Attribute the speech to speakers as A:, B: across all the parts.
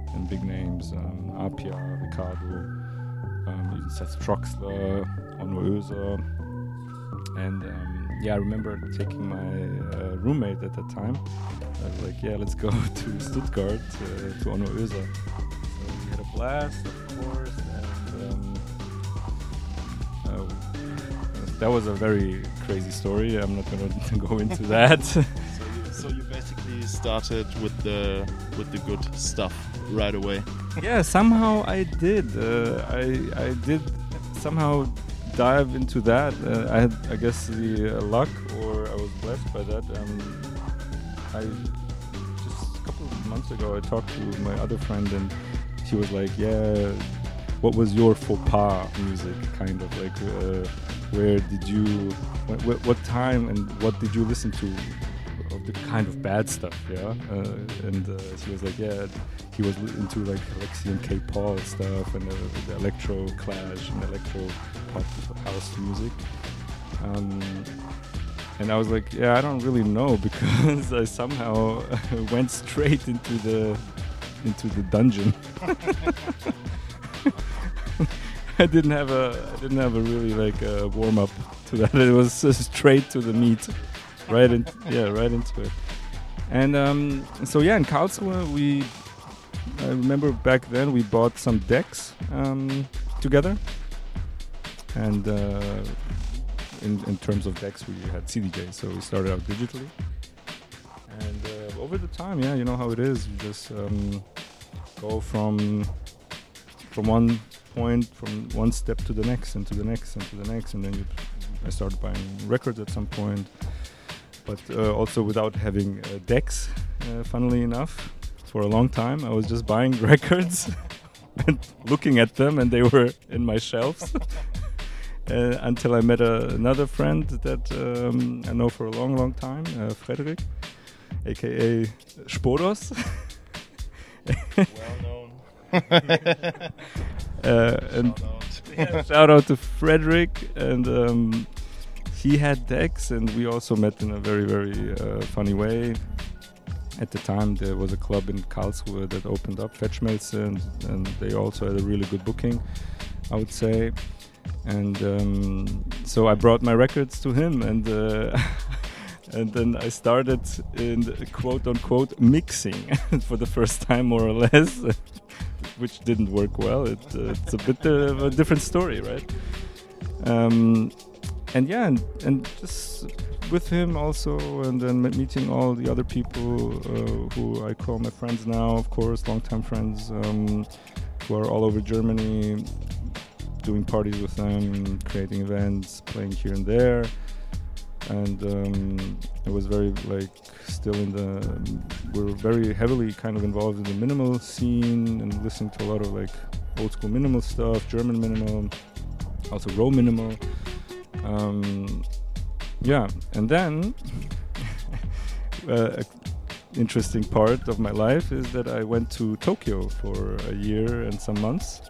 A: and big names, Apia, Ricardo, even Seth Troxler, Onno Öser. And I remember taking my roommate at that time. I was like, yeah, let's go to Stuttgart to Onno Öser. So we had a blast, of course, and that was a very crazy story. I'm not going to go into that.
B: So you basically started with the good stuff right away.
A: Yeah, somehow I did. I did somehow dive into that. I had, I guess, the luck, or I was blessed by that. I just a couple of months ago I talked to my other friend, and she was like, "Yeah, what was your faux pas music? Kind of like, where did you, what time, and what did you listen to of the kind of bad stuff?" Yeah, and she was like, "Yeah, he was into like Alexi and K. Paul stuff, and the electro clash and electro pop house music." And I was like, "Yeah, I don't really know," because I somehow went straight into the dungeon. I didn't have a really like a warm up to that. It was straight to the meat, right into it. And so yeah, in Karlsruhe, I remember back then we bought some decks together, and in terms of decks, we had CDJs, so we started out digitally. And over the time, yeah, you know how it is. You just go from one point, from one step to the next, and to the next, and to the next, and then I started buying records at some point, but also without having decks. Funnily enough, for a long time, I was just buying records and looking at them, and they were in my shelves. Until I met another friend that I know for a long, long time, Frederick, aka Sporos.
B: Well known.
A: And shout out to Frederick. And he had decks, and we also met in a very, very funny way. At the time, there was a club in Karlsruhe that opened up, Fetchmelze, and they also had a really good booking, I would say. And so I brought my records to him, and and then I started in quote-unquote mixing for the first time, more or less, which didn't work well. It's a bit of a different story, right? And yeah, and just with him also, and then meeting all the other people who I call my friends now, of course, longtime friends, who are all over Germany, doing parties with them, creating events, playing here and there. And it was very like still we're very heavily kind of involved in the minimal scene and listening to a lot of like old school minimal stuff, German minimal, also raw minimal. Yeah, and then interesting part of my life is that I went to Tokyo for a year and some months.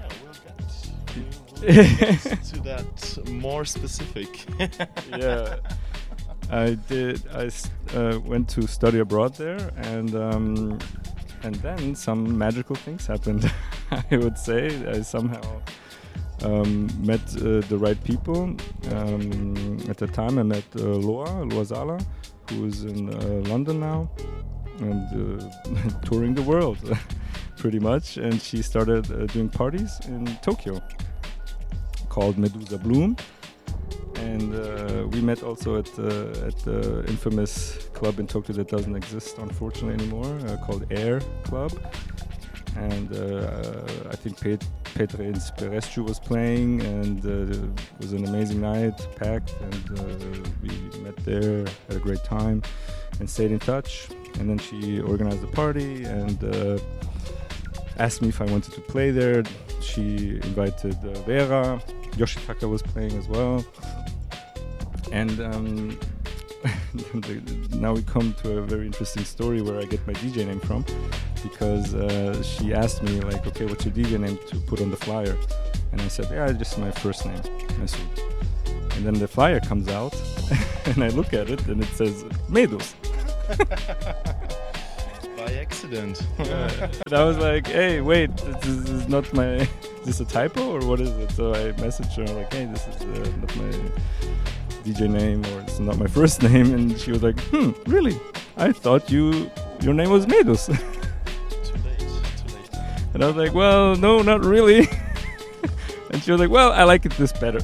B: We'll get to that more specific.
A: Yeah, I did. I went to study abroad there, and then some magical things happened. I would say I somehow met the right people. At the time, I met Loa Sala, who is in London now and touring the world, pretty much. And she started doing parties in Tokyo, called Medusa Bloom, and we met also at the infamous club in Tokyo that doesn't exist unfortunately anymore, called Air Club, and I think Petre Inspirescu was playing, and it was an amazing night, packed, and we met there, had a great time, and stayed in touch. And then she organized a party and asked me if I wanted to play there. She invited Vera. Yoshitaka was playing as well, and now we come to a very interesting story where I get my DJ name from, because she asked me like, okay, what's your DJ name to put on the flyer? And I said, yeah, just my first name. And then the flyer comes out, and I look at it, and it says Medus.
B: by accident.
A: And I was like, hey, wait, this is not my... Is this a typo or what is it? So I messaged her like, hey, this is not my DJ name, or it's not my first name. And she was like, really? I thought your name was Medus.
B: Too late.
A: And I was like, well, no, not really. And she was like, well, I like this better.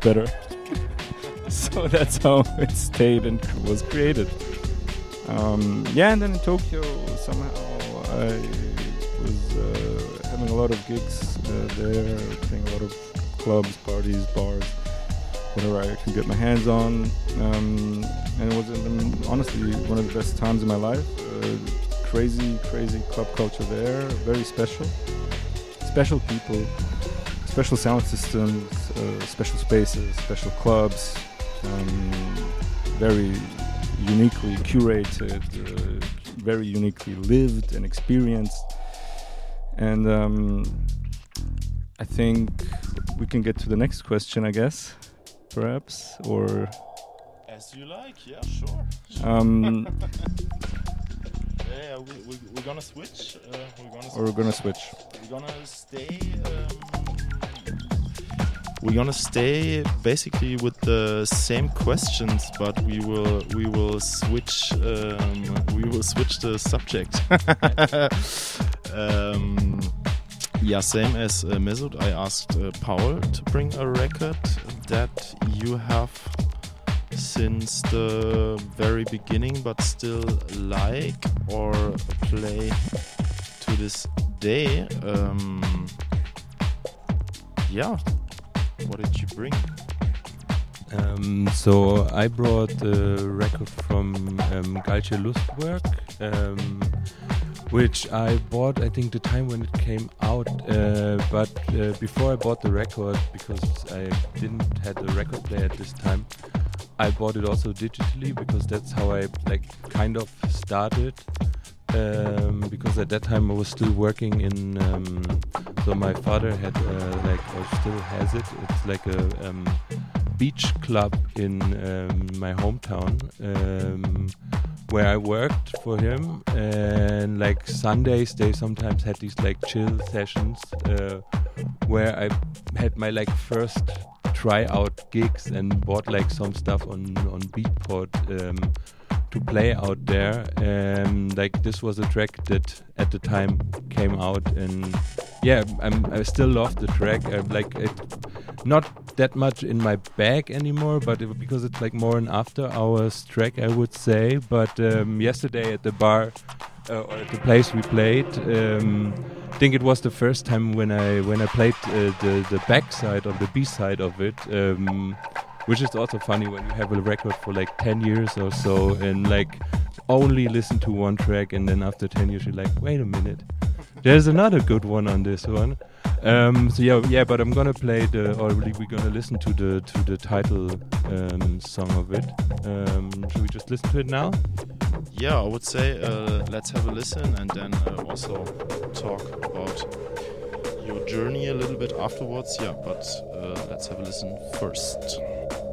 A: So that's how it stayed and was created. And then in Tokyo, somehow I was having a lot of gigs there, playing a lot of clubs, parties, bars, whatever I can get my hands on. And it was honestly one of the best times in my life. Crazy club culture there, very special. Special people, special sound systems, special spaces, special clubs, very uniquely curated, very uniquely lived and experienced. And I think we can get to the next question, I guess, perhaps, or...
B: As you like, yeah, sure. Yeah, we're gonna switch.
A: We're gonna switch.
B: We're gonna stay. We're gonna stay basically with the same questions, but we will switch. We will switch the subject. Yeah, same as Mesut. I asked Paul to bring a record that you have since the very beginning, but still like or play to this day. Yeah, what did you bring?
C: So I brought the record from Galche Lustwerk, which I bought, I think, the time when it came out. But before I bought the record, because I didn't have a record player at this time, I bought it also digitally, because that's how I kind of started. Because at that time I was still working in. So my father had or still has it. It's like a beach club in my hometown, where I worked for him, and Sundays they sometimes had these chill sessions where I had my first tryout gigs and bought some stuff on Beatport to play out there. This was a track that at the time came out, and yeah, I still love the track. I it, not that much in my bag anymore, but because it's more an after hours track, I would say. But yesterday at the bar or at the place we played, I think it was the first time when I played the back side or the B side of it, which is also funny when you have a record for 10 years or so and only listen to one track, and then after 10 years you're like, wait a minute, there's another good one on this one. So yeah, but I'm gonna play we're gonna listen to the title song of it. Should we just listen to it now?
B: Yeah, I would say let's have a listen, and then also talk about your journey a little bit afterwards. Yeah, but let's have a listen first.